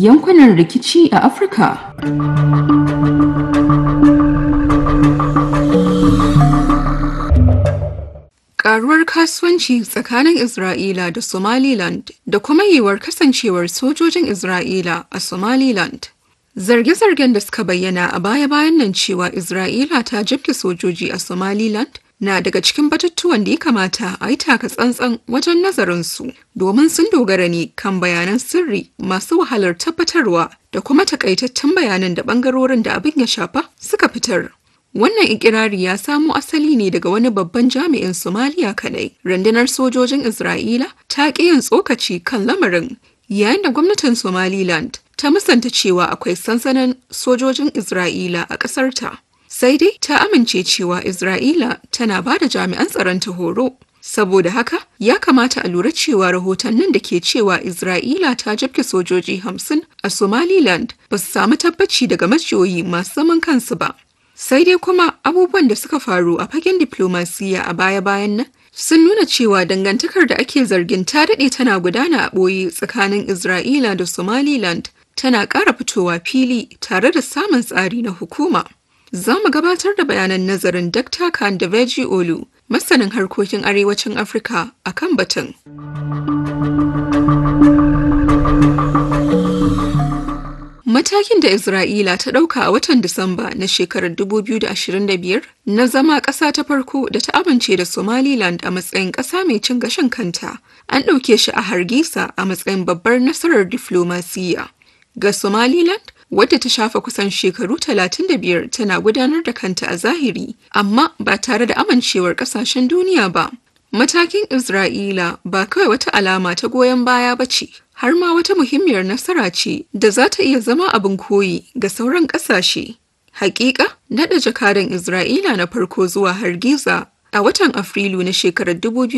yankunan rikici a Afirka. Ƙaruwar kasuwanci tsakanin Isra'ila da Somaliland da kuma yiwuwar kasancewar sojojin Isra'ila a Somaliland. Zarge-zargen da suka bayyana a baya-bayan nan cewa Isra'ila ta jibge sojoji a Somaliland na daga cikin batutuwan da ya kamata a yi taka tsantsan wajen nazarinsu domin sun dogara ne kan bayanan sirri masu wahalar tabbatarwa da kuma takaitattun bayanan da bangarorin da abin ya shafa suka fitar. Wannan ikirari ya samo asali ne daga wani babban jami'in Somaliya kadai. Rundunar sojojin Isra'ila ta ƙi yin tsokaci kan lamarin, yayin da gwamnatin Somaliland ta musanta cewa akwai sansanin sojojin Isra'ila a ƙasarta. Sai dai ta amince cewa Isra'ila tana ba da jami'an tsaronta horo. Saboda haka, ya kamata a lura cewa rahotannin da ke cewa Isra'ila ta jabke sojoji 50 a Somaliland ba su samu tabbaci daga majiyoyi masu zaman kansu ba. Sai dai kuma abubuwan da suka faru a fagen diplomasiya a baya-bayan nan sun nuna cewa dangantakar da ake zargin ta daɗe tana gudana a ɓoye tsakanin Isra'ila da Somaliland tana ƙara fitowa fili tare da samun tsari na hukuma. Za mu gabatar da bayanan nazarin Dr. Kandaveji Olu, masanin harkokin arewacin Afirka a kan batun. Matakin da Isra'ila ta ɗauka a watan Disamba na shekarar 2025 na zama ƙasa ta farko da ta amince da Somaliland a matsayin ƙasa mai cin gashin kanta, an ɗauke shi a Hargisa a matsayin babbar nasarar diflomasiyya. Ga Somaliland, wadda ta shafa kusan shekaru 35 tana gudanar da kanta a zahiri, amma ba tare da amincewar ƙasashen duniya ba. Matakin Isra'ila ba kawai wata alama ta goyon baya ba ce, har ma wata muhimmiyar nasara ce da za ta iya zama abin koyi ga sauran ƙasashe. Hakika, naɗa jakadan Isra'ila na farko zuwa Hargiza a watan Afrilu na shekarar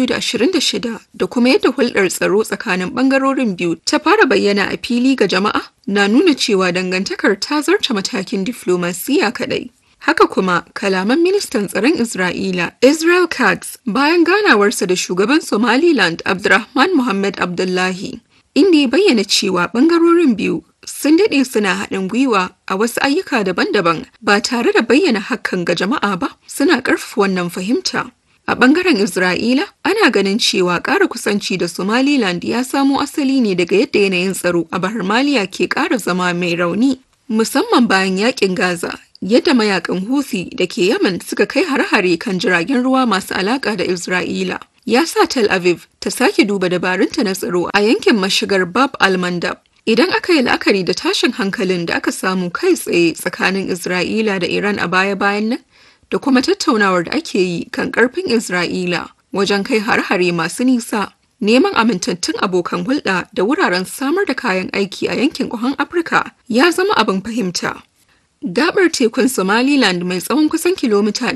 2026 da kuma yadda hulɗar tsaro tsakanin ɓangarorin biyu ta fara bayyana a fili ga jama'a na nuna cewa dangantakar ta zarta matakin diflomasiyya kaɗai. Haka kuma, kalaman ministan tsaron Isra'ila, Israel Katz, bayan ganawarsa da shugaban Somaliland Abdurrahman Mohammed Abdullahi, inda ya bayyana cewa ɓangarorin biyu sun daɗe suna haɗin gwiwa a wasu ayyuka daban-daban ba tare da bayyana hakan ga jama'a ba, suna ƙarfafa wannan fahimta. A ɓangaren Isra'ila, ana ganin cewa ƙara kusanci da Somaliland ya samo asali ne daga yadda yanayin tsaro a Bahar Maliya ke ƙara zama mai rauni, musamman bayan yaƙin Gaza. Yadda mayakan Houthi da ke Yemen suka kai hare-hare kan jiragen ruwa masu alaƙa da Isra'ila, ya sa Tel Aviv ta sake duba dabarunta na tsaro a yankin mashigar Bab al-Mandab. Idan aka yi la'akari da tashin hankalin da aka samu kai tsaye tsakanin Isra'ila da Iran a baya-bayan nan, da kuma tattaunawar da ake yi kan ƙarfin Isra'ila wajen kai hare-hare masu nisa, neman amintattun abokan hulɗa da wuraren samar da kayan aiki a yankin ƙahon Afirka ya zama abin fahimta. Gabar tekun Somaliland mai tsawon kusan kilomita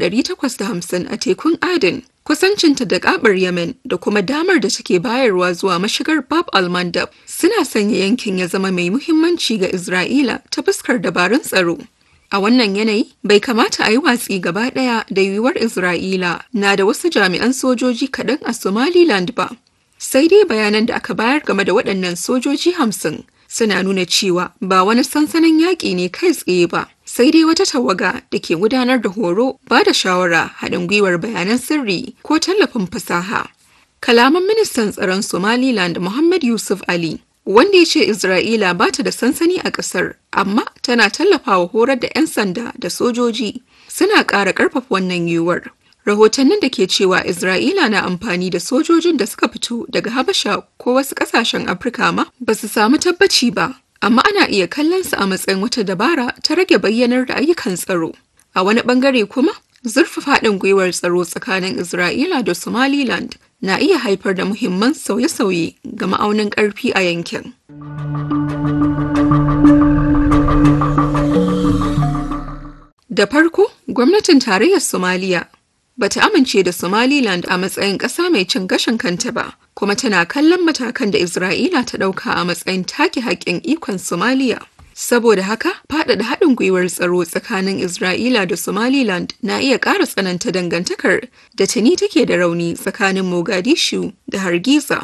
850 a tekun Aden, kusancinta da gabar Yemen da kuma damar da take bayarwa zuwa mashigar Bab al-Mandab suna sanya yankin ya zama mai muhimmanci ga Isra'ila ta fuskar dabarun tsaro. A wannan yanayi, bai kamata a yi watsi gaba ɗaya da yiwuwar Isra'ila na da wasu jami'an sojoji kaɗan a Somaliland ba. Sai dai bayanan da aka bayar game da waɗannan sojoji 50 suna nuna cewa ba wani sansanin yaƙi ne kai tsaye ba, sai dai wata tawaga da ke gudanar da horo, ba da shawara, haɗin gwiwar bayanan sirri ko tallafin fasaha. Kalaman ministan tsaron Somaliland Mohammed Yusuf Ali, wanda ya ce Isra'ila ba ta da sansani a ƙasar, amma tana tallafawa horar da 'yan sanda da sojoji, suna ƙara ƙarfafa wannan yiwuwar. Rahotannin da ke cewa Isra'ila na amfani da sojojin da suka fito daga Habasha ko wasu ƙasashen Afirka ma ba su samu tabbaci ba, amma ana iya kallon su a matsayin wata dabara ta rage bayyanar da ayyukan tsaro. A wani ɓangare kuma, zurfafa haɗin gwiwar tsaro tsakanin Isra'ila da Somaliland na iya haifar da muhimman sauye-sauye ga ma'aunin ƙarfi a yankin. Da farko, gwamnatin tarayyar Somaliya bata amince da Somaliland a matsayin ƙasa mai cin gashin kanta ba, kuma tana kallon matakan da Isra'ila ta ɗauka a matsayin take haƙƙin ikon Somaliya. Saboda haka, faɗaɗa haɗin gwiwar tsaro tsakanin Isra'ila da Somaliland na iya ƙara tsananta dangantakar da tuni take da rauni tsakanin Mogadishu da Hargeisa.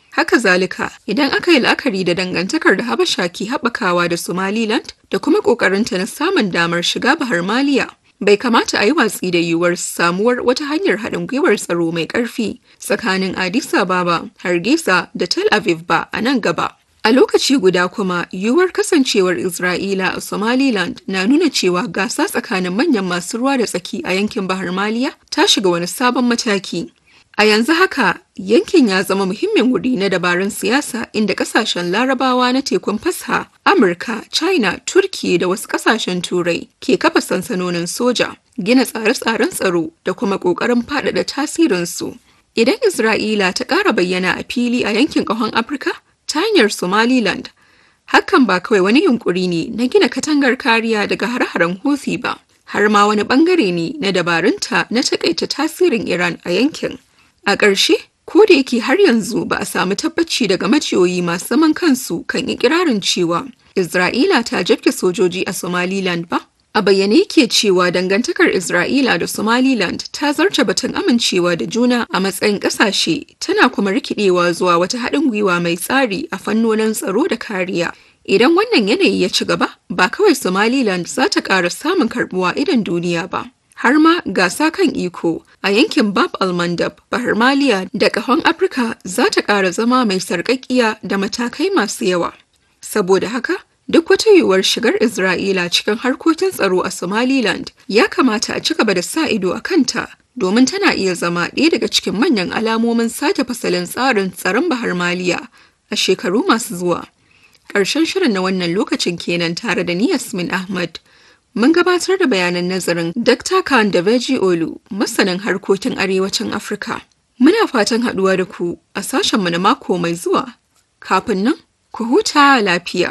Haka zalika, idan aka yi la'akari da dangantakar da Habasha ke haɓakawa da Somaliland da kuma ƙoƙarinta na samun damar shiga Bahar Maliya, bai kamata a yi watsi da yiwuwar samuwar wata hanyar haɗin gwiwar tsaro mai ƙarfi tsakanin Addis Ababa, Hargeisa da Tel Aviv ba a nan gaba. A lokaci guda kuma, yiwuwar kasancewar Isra'ila a Somaliland na nuna cewa gasa tsakanin manyan masu ruwa da tsaki a yankin Bahar Maliya ta shiga wani sabon mataki. A yanzu haka, yankin ya zama muhimmin wuri na dabarun siyasa inda kasashen Larabawa na tekun Fasha, Amurka, China, Turki da wasu kasashen Turai ke kafa sansanonin soja, gina tsare-tsaren tsaro da kuma ƙoƙarin faɗaɗa tasirinsu. Idan Isra'ila ta ƙara bayyana a fili a yankin ƙahon Afirka ta hanyar Somaliland, hakan ba kawai wani yunƙuri ne na gina katangar kariya daga hare-haren Houthi ba, har ma wani ɓangare ne na dabarunta na taƙaita tasirin Iran a yankin. A ƙarshe, ko da yake har yanzu ba a samu tabbaci daga majiyoyi masu zaman kansu kan ikirarin cewa Isra'ila ta jabke sojoji a Somaliland ba, a bayyane yake cewa dangantakar Isra'ila da Somaliland ta zarce batun amincewa da juna a matsayin ƙasashe, tana kuma rikidewa zuwa wata haɗin gwiwa mai tsari a fannonin tsaro da kariya. Idan wannan yanayi ya ci gaba, ba kawai Somaliland za ta ƙara samun karɓuwa idan duniya ba. Har ma gasa kan iko a yankin Bab al-Mandab, Bahar Maliya da ƙahon Afirka za ta ƙara zama mai sarƙaƙiya da matakai masu yawa. Saboda haka, duk wata yiwuwar shigar Isra'ila cikin harkokin tsaro a Somaliland ya kamata a ci gaba da sa ido a kanta domin tana iya zama ɗaya daga cikin manyan alamomin sake fasalin tsarin tsaron Bahar Maliya a shekaru masu zuwa. Ƙarshen shirin na wannan lokacin kenan tare da ni Yasmin Ahmad. Mun gabatar da bayanan nazarin Dr. Khan Deveji Olu, masanin harkokin arewacin Afirka. Muna fatan haɗuwa da ku a sashenmu na mako mai zuwa. Kafin nan, ku huta lafiya.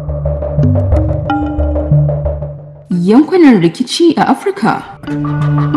Yankunan rikici a Afirka.